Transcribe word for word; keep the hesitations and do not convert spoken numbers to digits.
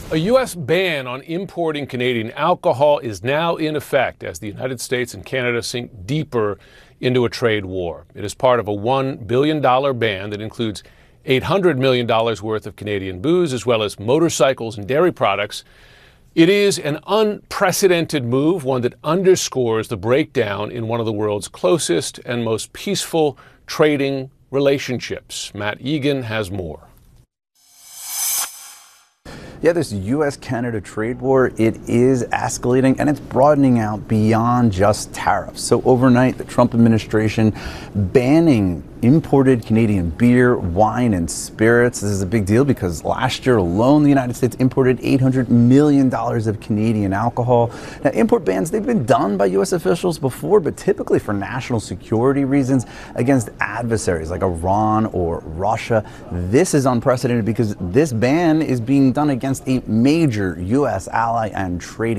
A U S ban on importing Canadian alcohol is now in effect as the United States and Canada sink deeper into a trade war. It is part of a one billion dollars ban that includes eight hundred million dollars worth of Canadian booze, as well as motorcycles and dairy products. It is an unprecedented move, one that underscores the breakdown in one of the world's closest and most peaceful trading relationships. Matt Egan has more. Yeah, this U S Canada trade war, it is escalating and it's broadening out beyond just tariffs. So overnight, the Trump administration banning imported Canadian beer, wine, and spirits. This is a big deal because last year alone, the United States imported eight hundred million dollars of Canadian alcohol. Now, import bans, they've been done by U S officials before, but typically for national security reasons against adversaries like Iran or Russia. This is unprecedented because this ban is being done against a major U S ally and trading